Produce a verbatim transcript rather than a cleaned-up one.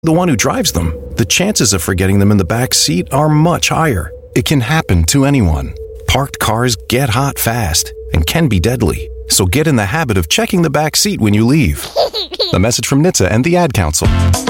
the one who drives them, the chances of forgetting them in the back seat are much higher. It can happen to anyone. Parked cars get hot fast and can be deadly. So get in the habit of checking the back seat when you leave. A message from N H T S A and the Ad Council.